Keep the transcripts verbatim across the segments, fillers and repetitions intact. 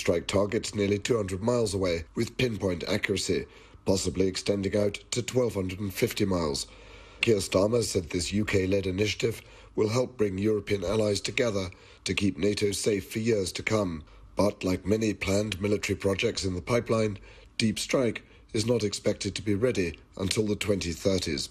strike targets nearly two hundred miles away with pinpoint accuracy, possibly extending out to twelve fifty miles. Keir Starmer said this U K-led initiative will help bring European allies together to keep NATO safe for years to come. But like many planned military projects in the pipeline, Deep Strike is not expected to be ready until the twenty thirties.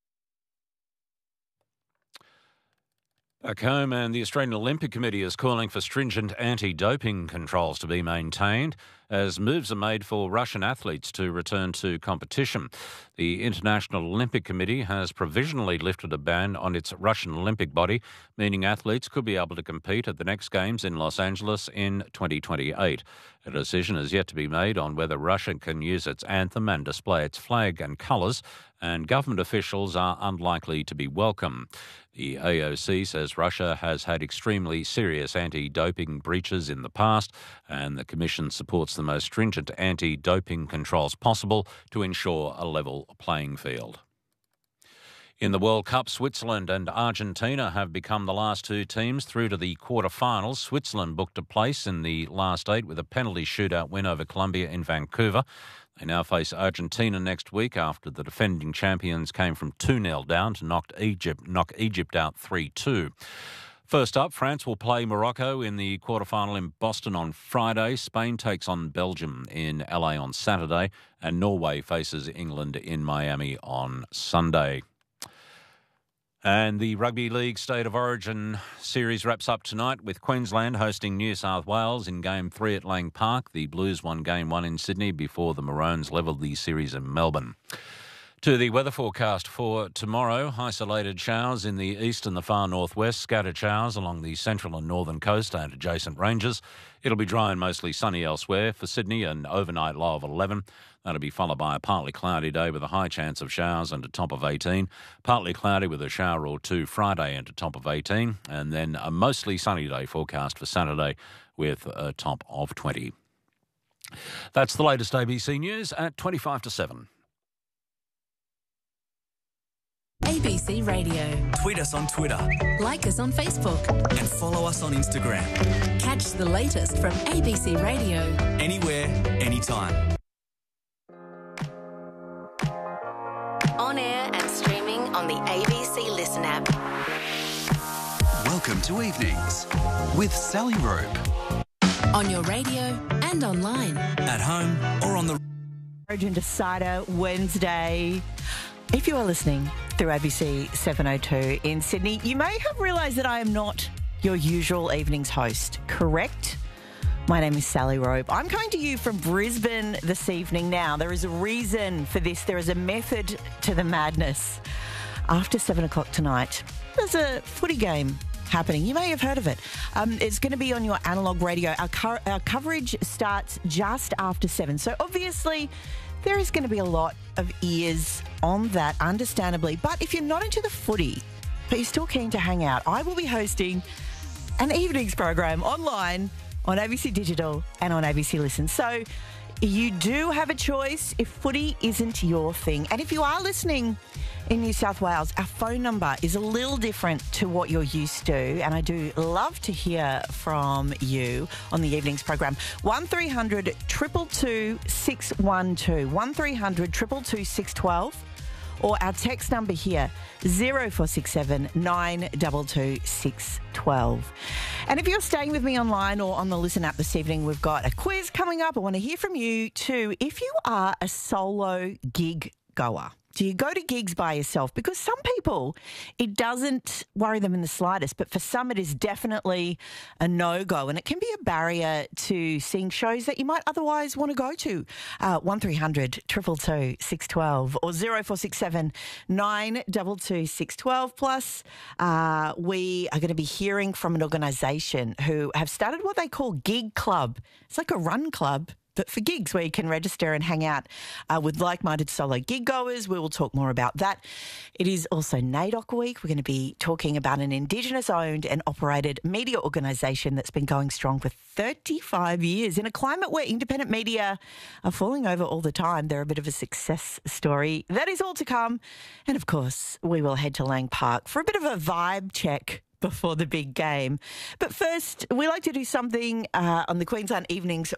Back home, and the Australian Olympic Committee is calling for stringent anti-doping controls to be maintained as moves are made for Russian athletes to return to competition. The International Olympic Committee has provisionally lifted a ban on its Russian Olympic body, meaning athletes could be able to compete at the next Games in Los Angeles in twenty twenty-eight. A decision is yet to be made on whether Russia can use its anthem and display its flag and colours, and government officials are unlikely to be welcome. The A O C says Russia has had extremely serious anti-doping breaches in the past, and the Commission supports the most stringent anti-doping controls possible to ensure a level playing field. In the World Cup, Switzerland and Argentina have become the last two teams through to the quarter-finals. Switzerland booked a place in the last eight with a penalty shootout win over Colombia in Vancouver. They now face Argentina next week after the defending champions came from two nil down to knock Egypt, knock Egypt out three two. First up, France will play Morocco in the quarterfinal in Boston on Friday. Spain takes on Belgium in L A on Saturday, and Norway faces England in Miami on Sunday. And the Rugby League State of Origin series wraps up tonight with Queensland hosting New South Wales in Game three at Lang Park. The Blues won Game one in Sydney before the Maroons levelled the series in Melbourne. To the weather forecast for tomorrow, isolated showers in the east and the far northwest, scattered showers along the central and northern coast and adjacent ranges. It'll be dry and mostly sunny elsewhere. For Sydney, an overnight low of eleven. That'll be followed by a partly cloudy day with a high chance of showers and a top of eighteen. Partly cloudy with a shower or two Friday and a top of eighteen. And then a mostly sunny day forecast for Saturday with a top of twenty. That's the latest A B C News at twenty-five to seven. A B C Radio. Tweet us on Twitter. Like us on Facebook. And follow us on Instagram. Catch the latest from A B C Radio. Anywhere, anytime. On air and streaming on the A B C Listen app. Welcome to Evenings with Sally Robe. On your radio and online. At home or on the... Origin Decider Wednesday. If you are listening through A B C seven oh two in Sydney, you may have realised that I am not your usual evenings host, correct? My name is Sally Robe. I'm coming to you from Brisbane this evening now. There is a reason for this. There is a method to the madness. After seven o'clock tonight, there's a footy game happening. You may have heard of it. Um, it's going to be on your analogue radio. Our, co- our coverage starts just after seven. So obviously, there is going to be a lot of ears on that, understandably. But if you're not into the footy, but you're still keen to hang out, I will be hosting an evenings program online on A B C Digital and on A B C Listen. So you do have a choice if footy isn't your thing. And if you are listening in New South Wales, our phone number is a little different to what you're used to, and I do love to hear from you on the evenings program. one three hundred two two two six one two. one three hundred two two two six one two. Or our text number here, zero four six seven nine two two six one two. And if you're staying with me online or on the Listen app this evening, we've got a quiz coming up. I want to hear from you too. If you are a solo gig goer, do you go to gigs by yourself? Because some people, it doesn't worry them in the slightest, but for some it is definitely a no-go, and it can be a barrier to seeing shows that you might otherwise want to go to. Uh, one three hundred two two two six one two or zero four six seven nine two two six one two. Plus, uh, we are going to be hearing from an organisation who have started what they call Gig Club. It's like a run club, but for gigs where you can register and hang out uh, with like-minded solo gig goers. We will talk more about that. It is also NAIDOC Week. We're going to be talking about an Indigenous-owned and operated media organisation that's been going strong for thirty-five years. In a climate where independent media are falling over all the time, they're a bit of a success story. That is all to come. And, of course, we will head to Lang Park for a bit of a vibe check before the big game. But first, we like to do something uh, on the Queensland Evenings